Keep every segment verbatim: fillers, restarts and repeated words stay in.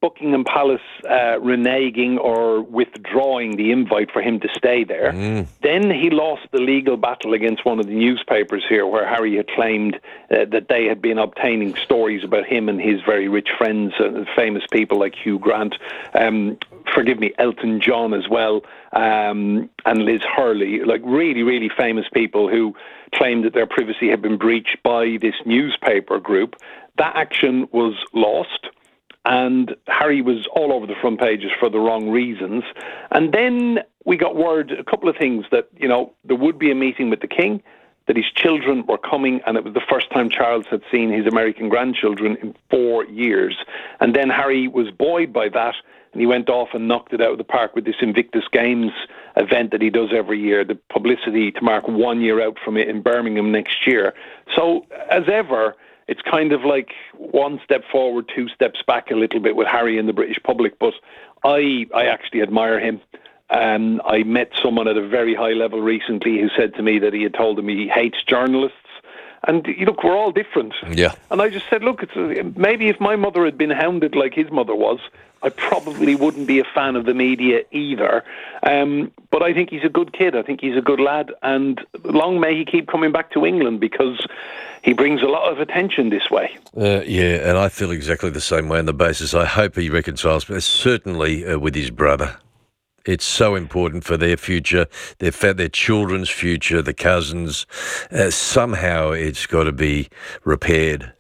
Buckingham Palace uh, reneging or withdrawing the invite for him to stay there. Mm. Then he lost the legal battle against one of the newspapers here where Harry had claimed uh, that they had been obtaining stories about him and his very rich friends, uh, famous people like Hugh Grant, um, forgive me, Elton John as well, um, and Liz Hurley, like really, really famous people who claimed that their privacy had been breached by this newspaper group. That action was lost, and Harry was all over the front pages for the wrong reasons. And then we got word, a couple of things, that, you know, there would be a meeting with the King, that his children were coming, and it was the first time Charles had seen his American grandchildren in four years. And then Harry was buoyed by that, and he went off and knocked it out of the park with this Invictus Games event that he does every year, the publicity to mark one year out from it in Birmingham next year. So, as ever, it's kind of like one step forward, two steps back a little bit with Harry and the British public, but I I actually admire him. Um, I met someone at a very high level recently who said to me that he had told him he hates journalists. And, you look, we're all different. Yeah. And I just said, look, it's a, maybe if my mother had been hounded like his mother was, I probably wouldn't be a fan of the media either. Um, but I think he's a good kid. I think he's a good lad. And long may he keep coming back to England, because he brings a lot of attention this way. Uh, yeah, and I feel exactly the same way on the basis. I hope he reconciles, but certainly uh, with his brother. It's so important for their future, their their children's future, the cousins. Uh, somehow it's got to be repaired.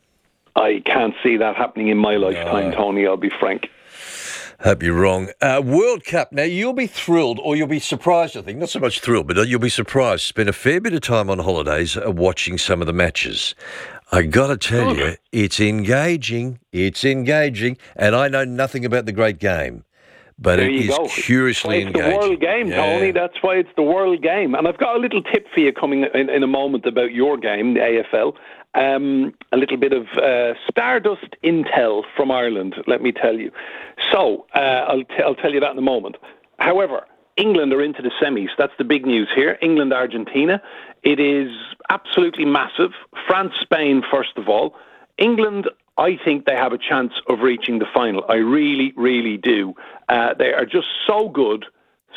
I can't see that happening in my lifetime, no. Tony, I'll be frank. Hope you're wrong. Uh, World Cup. Now, you'll be thrilled, or you'll be surprised, I think. Not so much thrilled, but you'll be surprised. Spent a fair bit of time on holidays uh, watching some of the matches. I got to tell oh. you, it's engaging. It's engaging. And I know nothing about the great game. But there it is go. curiously it's engaging. It's the world game, yeah. Tony. That's why it's the world game. And I've got a little tip for you coming in, in a moment about your game, the A F L. Um, a little bit of uh, Stardust intel from Ireland, let me tell you. So, uh, I'll, t- I'll tell you that in a moment. However, England are into the semis. That's the big news here. England, Argentina. It is absolutely massive. France, Spain, first of all. England, I think they have a chance of reaching the final. I really, really do. Uh, they are just so good,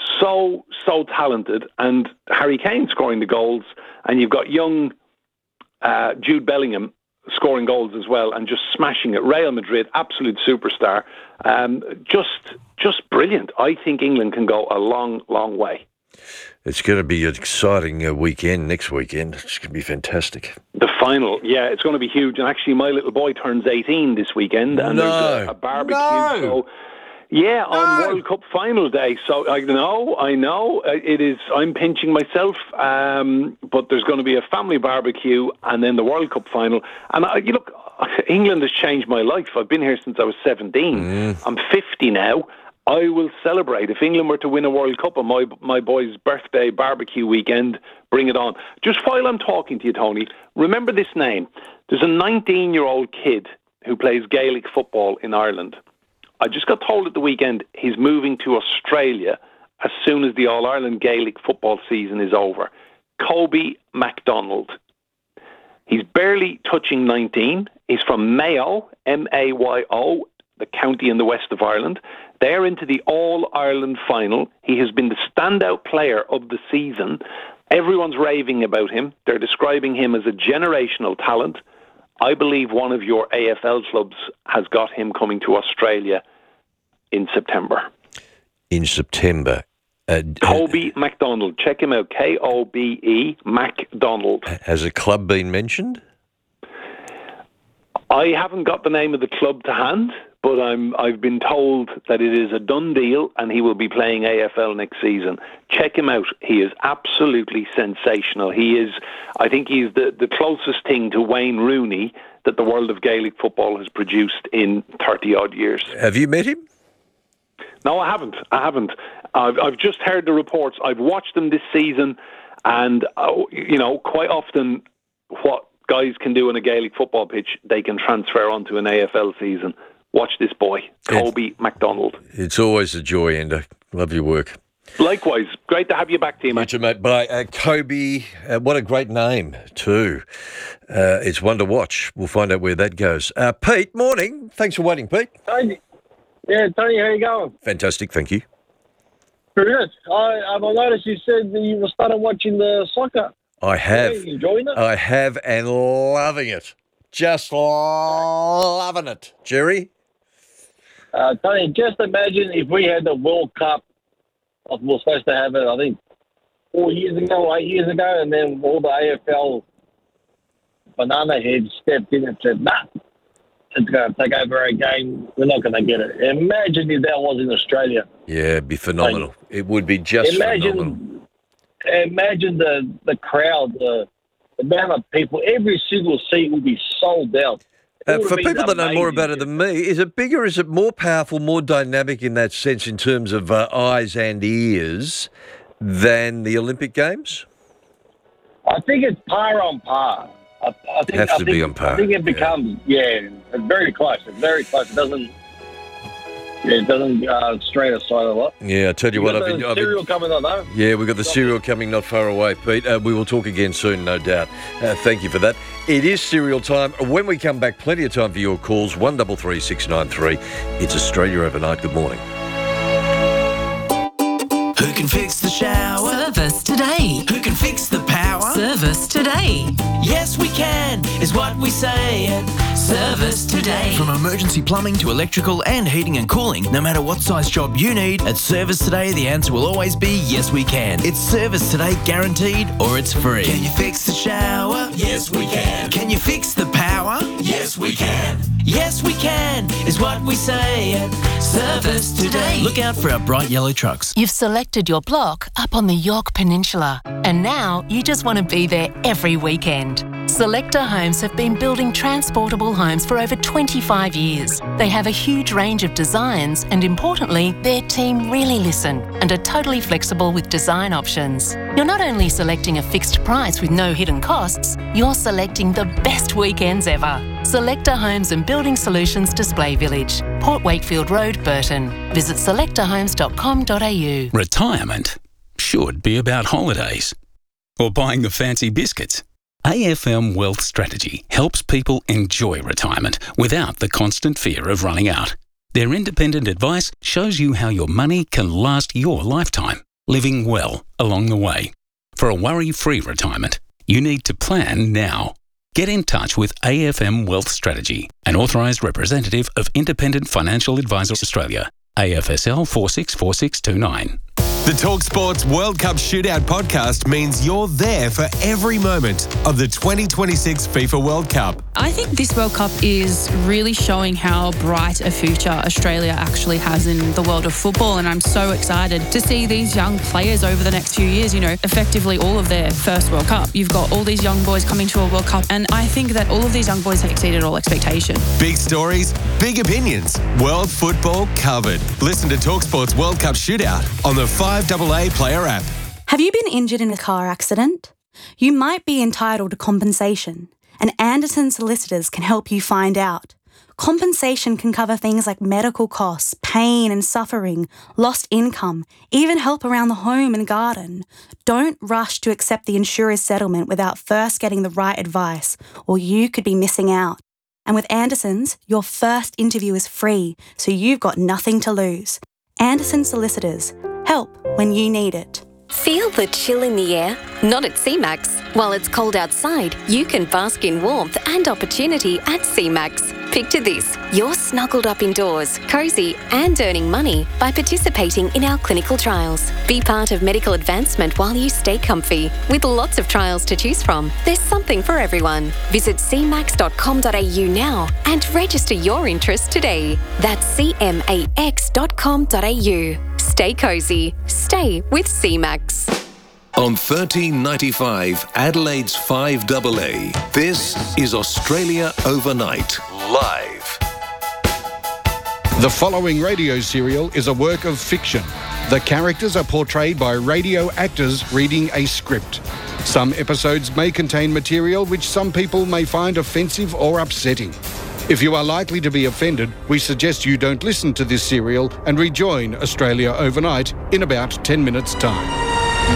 so, so talented. And Harry Kane scoring the goals. And you've got young uh, Jude Bellingham scoring goals as well and just smashing it. Real Madrid, absolute superstar. Um, just, just brilliant. I think England can go a long, long way. It's going to be an exciting uh, weekend next weekend. It's going to be fantastic. The final, yeah, it's going to be huge. And actually, my little boy turns eighteen this weekend, and no. there's a, a barbecue. No. So, yeah, no. on World Cup final day. So I know, I know, it is. I'm pinching myself, um, but there's going to be a family barbecue, and then the World Cup final. And I, you look, England has changed my life. I've been here since I was seventeen. Mm. I'm fifty now. I will celebrate. If England were to win a World Cup on my my boy's birthday barbecue weekend, bring it on. Just while I'm talking to you, Tony, remember this name. There's a nineteen-year-old kid who plays Gaelic football in Ireland. I just got told at the weekend he's moving to Australia as soon as the All-Ireland Gaelic football season is over. Kobe MacDonald. He's barely touching nineteen. He's from Mayo, M A Y O, the county in the west of Ireland. They're into the All-Ireland final. He has been the standout player of the season. Everyone's raving about him. They're describing him as a generational talent. I believe one of your A F L clubs has got him coming to Australia in September. In September. Uh, Kobe uh, MacDonald. Check him out. K O B E MacDonald. Has a club been mentioned? I haven't got the name of the club to hand, but I'm, I've been told that it is a done deal and he will be playing A F L next season. Check him out. He is absolutely sensational. He is, I think he's the, the closest thing to Wayne Rooney that the world of Gaelic football has produced in thirty-odd years. Have you met him? No, I haven't. I haven't. I've, I've just heard the reports. I've watched them this season, and, uh, you know, quite often what guys can do on a Gaelic football pitch, they can transfer onto an A F L season. Watch this boy, Kobe it's, MacDonald. It's always a joy, Ender. Love your work. Likewise. Great to have you back, team. You too, mate. Bye. Uh, Kobe, uh, what a great name, too. Uh, it's one to watch. We'll find out where that goes. Uh, Pete, morning. Thanks for waiting, Pete. Hi, Yeah, Tony, how you going? Fantastic, thank you. Pretty good. I, um, I noticed you said that you were starting watching the soccer. I have. Yeah, you enjoying it? I have and loving it. Just loving it. Jerry? Uh, Tony, just imagine if we had the World Cup. We were supposed to have it, I think, four years ago or eight years ago, and then all the A F L banana heads stepped in and said, nah, it's going to take over our game. We're not going to get it. Imagine if that was in Australia. Yeah, it'd be phenomenal. Like, it would be just imagine, phenomenal. Imagine the, the crowd, the, the amount of people. Every single seat would be sold out. Uh, for people that know more about it than me, is it bigger, is it more powerful, more dynamic in that sense in terms of uh, eyes and ears than the Olympic Games? I think it's par on par. I, I think, it has I to think, be on par. I think it becomes, yeah, yeah it's very close. It's very close. It doesn't, yeah, it doesn't uh, stray aside a lot. Yeah, I tell you, you what, got I've the been, I've cereal been, coming on, though. Yeah, we've got the cereal coming not far away, Pete. Uh, we will talk again soon, no doubt. Uh, thank you for that. It is cereal time. When we come back, plenty of time for your calls. One double three six nine three. It's Australia Overnight. Good morning. Who can fix the shower? Service today. Who can fix the power? Service today. Yes, we can, is what we say at Service Today. From emergency plumbing to electrical and heating and cooling, no matter what size job you need, at Service Today, the answer will always be yes, we can. It's Service Today guaranteed, or it's free. Can you fix the shower? Yes, we can. Can you fix the power? Yes, we can. Yes, we can, is what we say at Service Today. Look out for our bright yellow trucks. You've selected your block up on the York Peninsula, and now you just want to be there every weekend. Selector Homes have been building transportable homes for over twenty-five years. They have a huge range of designs, and importantly, their team really listen and are totally flexible with design options. You're not only selecting a fixed price with no hidden costs, you're selecting the best weekends ever. Selector Homes and Building Solutions Display Village, Port Wakefield Road, Burton. Visit selector homes dot com dot a u. Retirement should be about holidays or buying the fancy biscuits. A F M Wealth Strategy helps people enjoy retirement without the constant fear of running out. Their independent advice shows you how your money can last your lifetime, living well along the way. For a worry-free retirement, you need to plan now. Get in touch with A F M Wealth Strategy, an authorised representative of Independent Financial Advisors Australia, A F S L four six four six two nine. The TalkSports World Cup Shootout podcast means you're there for every moment of the twenty twenty-six FIFA World Cup. I think this World Cup is really showing how bright a future Australia actually has in the world of football, and I'm so excited to see these young players over the next few years, you know, effectively all of their first World Cup. You've got all these young boys coming to a World Cup, and I think that all of these young boys have exceeded all expectation. Big stories, big opinions, world football covered. Listen to TalkSports World Cup Shootout on the five A A Player app. Have you been injured in a car accident? You might be entitled to compensation, and Anderson Solicitors can help you find out. Compensation can cover things like medical costs, pain and suffering, lost income, even help around the home and garden. Don't rush to accept the insurer's settlement without first getting the right advice, or you could be missing out. And with Anderson's, your first interview is free, so you've got nothing to lose. Anderson Solicitors. Help when you need it. Feel the chill in the air? Not at C MAX. While it's cold outside, you can bask in warmth and opportunity at C MAX. Picture this, you're snuggled up indoors, cosy and earning money by participating in our clinical trials. Be part of medical advancement while you stay comfy. With lots of trials to choose from, there's something for everyone. Visit c max dot com dot a u now and register your interest today. That's c max dot com dot a u. Stay cosy. Stay with C MAX. On thirteen ninety-five, Adelaide's five A A, this is Australia Overnight, live. The following radio serial is a work of fiction. The characters are portrayed by radio actors reading a script. Some episodes may contain material which some people may find offensive or upsetting. If you are likely to be offended, we suggest you don't listen to this serial and rejoin Australia Overnight in about ten minutes' time.